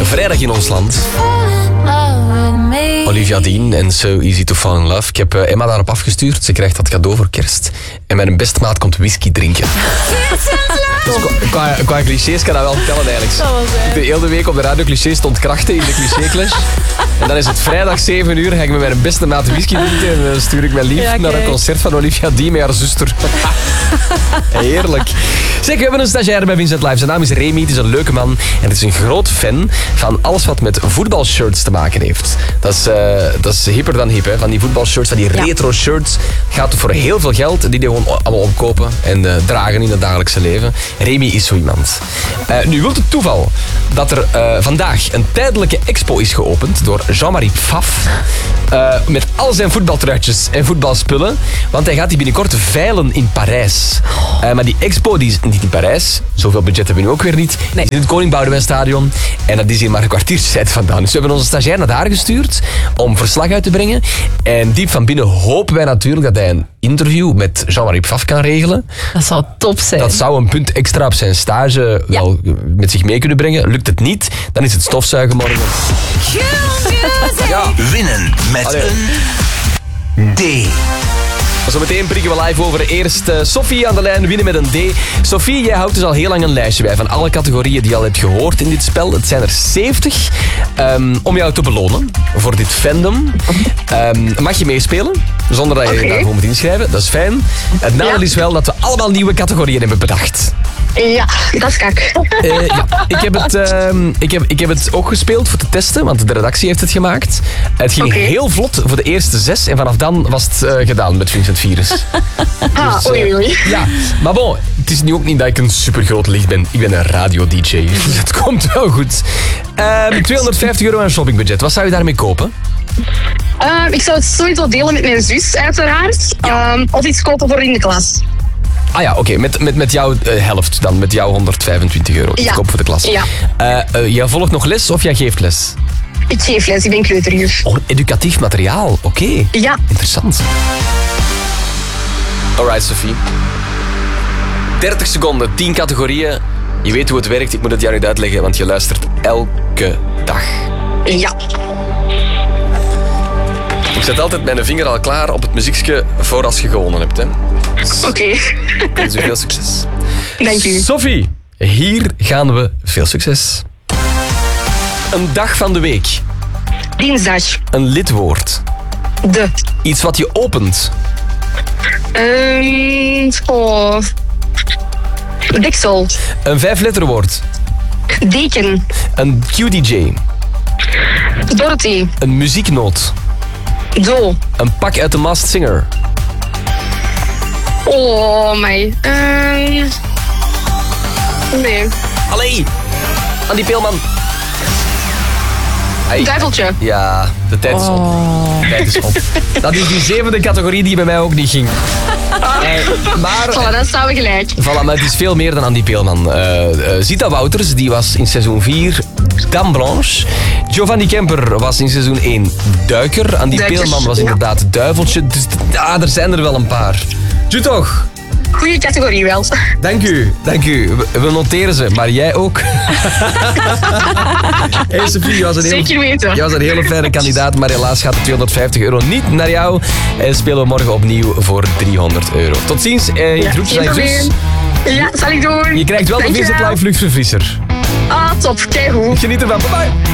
vrijdag in ons land. Olivia Dean en So Easy to Fall in Love. Ik heb Emma daarop afgestuurd. Ze krijgt dat cadeau voor kerst. En mijn beste maat komt whisky drinken. Dus qua clichés kan dat wel vertellen eigenlijk. Ik de hele week op de radio clichés te ontkrachten in de cliché-clash. En dan is het vrijdag 7 uur. Ga ik met mijn beste maat whisky drinken. En dan stuur ik mijn lief naar een concert van Olivia Dean met haar zuster. Heerlijk. Zeg, we hebben een stagiair bij Vincent Live. Zijn naam is Remy. Het is een leuke man. En het is een groot fan van alles wat met voetbalshirts te maken heeft. Dat is hipper dan hip, hè. Van die voetbalshirts, van die retro shirts. Gaat voor heel veel geld. Die gewoon allemaal opkopen en dragen in het dagelijkse leven. Remy is zo iemand. Nu wil het toeval dat er vandaag een tijdelijke expo is geopend door Jean-Marie Pfaff. Met al zijn voetbaltruitjes en voetbalspullen. Want hij gaat die binnenkort veilen in Parijs. Maar die expo die is niet in Parijs. Zoveel budget hebben we nu ook weer niet. Nee. Die is in het Koning Boudewijn Stadion. En dat is hier maar een kwartierstijd vandaan. Dus we hebben onze stagiair naar daar gestuurd om verslag uit te brengen. En diep van binnen hopen wij natuurlijk dat hij een interview met Jean-Marie Pfaff kan regelen. Dat zou top zijn. Dat zou een punt extra op zijn stage wel met zich mee kunnen brengen. Lukt het niet, dan is het stofzuigen morgen. Ja. Winnen met een D. Zometeen prikken we live over. Eerst Sophie aan de lijn, winnen met een D. Sophie, jij houdt dus al heel lang een lijstje bij van alle categorieën die je al hebt gehoord in dit spel. Het zijn er 70. Om jou te belonen voor dit fandom. Mag je meespelen, zonder dat je je daarvoor moet inschrijven. Dat is fijn. Het nadeel is wel dat we allemaal nieuwe categorieën hebben bedacht. Ja, dat is kak. Ik heb het ook gespeeld voor te testen, want de redactie heeft het gemaakt. Het ging heel vlot voor de eerste 6 en vanaf dan was het gedaan met Vincent Virus. Oei. Ja, maar bon, het is nu ook niet dat ik een supergroot licht ben. Ik ben een radio-dj, dus het komt wel goed. €250 aan shoppingbudget. Wat zou je daarmee kopen? Ik zou het sowieso delen met mijn zus, uiteraard. Of iets kopen voor in de klas. Ah ja, oké. Met jouw helft dan. Met jouw €125. Ik koop voor de klas. Ja. Jij volgt nog les of jij geeft les? Ik geef les, ik ben kleuterjuf. Oh, educatief materiaal. Oké. Ja. Interessant. Alright, Sophie. 30 seconden, 10 categorieën. Je weet hoe het werkt. Ik moet het jou niet uitleggen, want je luistert elke dag. Ja. Ik zet altijd mijn vinger al klaar op het muziekje voor als je gewonnen hebt. Hè. Oké. Dus veel succes. Dank u. Sophie, hier gaan we. Veel succes. Een dag van de week. Dinsdag. Een lidwoord. De. Iets wat je opent. Deksel. Een 5-letterwoord. Deken. Een QDJ. Dorothy. Een muzieknoot. Do. Een pak uit de Masked Singer. Oh, mij. Nee. Allee, Andy Peelman. Hey. Duiveltje. Ja, de tijd is op. De tijd is op. Dat is die 7e categorie die bij mij ook niet ging. Maar Voilà, dat staan we gelijk. voilà, maar het is veel meer dan Andy Peelman. Zita Wouters, die was in seizoen 4 Dame Blanche. Giovanni Kemper was in seizoen 1 Duiker. Andy Peelman was inderdaad Duiveltje. Dus er zijn er wel een paar. Doe toch? Goeie categorie wel. Dank u, dank u. We noteren ze, maar jij ook. Hey Sophie, je was een hele fijne kandidaat, maar helaas gaat de €250 niet naar jou. En spelen we morgen opnieuw voor €300. Tot ziens. Je groetjes aan je zus. Ja, zal ik doen. Je krijgt wel de Vincent Live luchtverfrisser. Ah, top. Keigoed. Geniet ervan. Bye bye.